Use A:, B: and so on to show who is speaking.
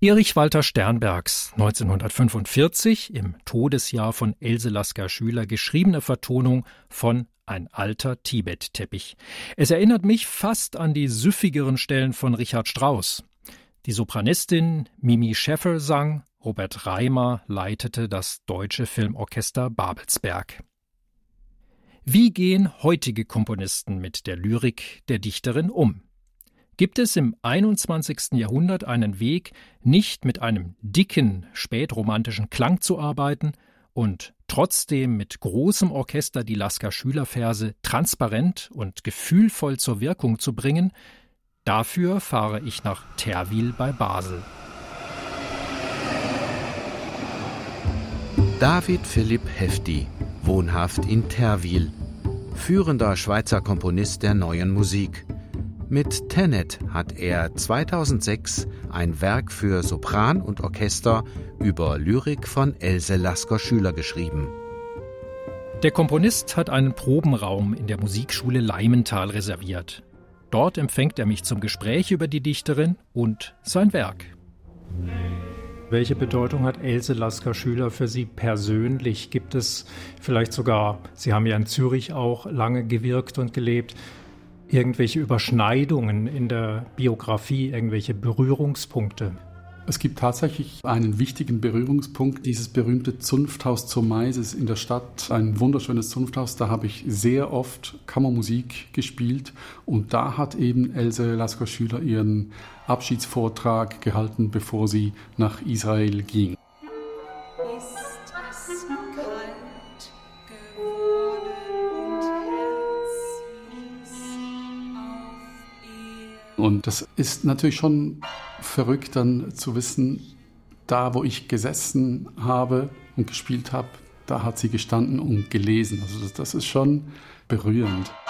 A: Erich Walter Sternbergs 1945 im Todesjahr von Else Lasker-Schüler geschriebene Vertonung von Ein alter Tibet-Teppich. Es erinnert mich fast an die süffigeren Stellen von Richard Strauss. Die Sopranistin Mimi Schäffer sang, Robert Reimer leitete das Deutsche Filmorchester Babelsberg. Wie gehen heutige Komponisten mit der Lyrik der Dichterin um? Gibt es im 21. Jahrhundert einen Weg, nicht mit einem dicken, spätromantischen Klang zu arbeiten und trotzdem mit großem Orchester die Lasker-Schüler-Verse transparent und gefühlvoll zur Wirkung zu bringen? Dafür fahre ich nach Terwil bei Basel.
B: David Philipp Hefti, wohnhaft in Terwil, führender Schweizer Komponist der neuen Musik. Mit Tenet hat er 2006 ein Werk für Sopran und Orchester über Lyrik von Else Lasker-Schüler geschrieben.
A: Der Komponist hat einen Probenraum in der Musikschule Leimenthal reserviert. Dort empfängt er mich zum Gespräch über die Dichterin und sein Werk. Welche Bedeutung hat Else Lasker-Schüler für Sie persönlich? Gibt es vielleicht sogar, Sie haben ja in Zürich auch lange gewirkt und gelebt, irgendwelche Überschneidungen in der Biografie, irgendwelche Berührungspunkte?
C: Es gibt tatsächlich einen wichtigen Berührungspunkt, dieses berühmte Zunfthaus zur Maises in der Stadt. Ein wunderschönes Zunfthaus, da habe ich sehr oft Kammermusik gespielt und da hat eben Else Lasker-Schüler ihren Abschiedsvortrag gehalten, bevor sie nach Israel ging. Und das ist natürlich schon verrückt, dann zu wissen, da wo ich gesessen habe und gespielt habe, da hat sie gestanden und gelesen. Also das ist schon berührend.